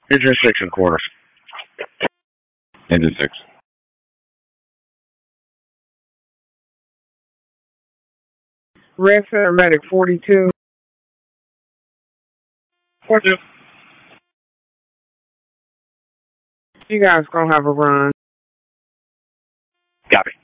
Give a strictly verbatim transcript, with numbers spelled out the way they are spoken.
Engine six and quarters. Engine six. Red Center Medic forty-two. Forty-two. You guys gonna have a run. Copy.